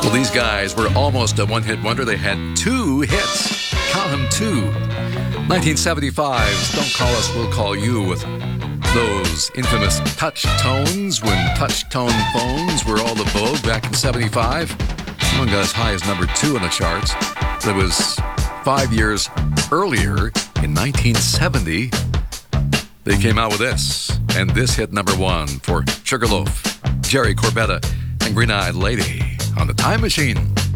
Well, these guys were almost a one-hit wonder. They had 2 hits. Count them, 2. 1975's Don't Call Us, We'll Call You, with those infamous touch tones when touch tone phones were all the vogue back in 75. One got as high as number 2 on the charts. That was 5 years earlier, in 1970, they came out with this. And this hit number 1 for Sugarloaf, Jerry Corbetta, and Green-Eyed Lady on the Time Machine.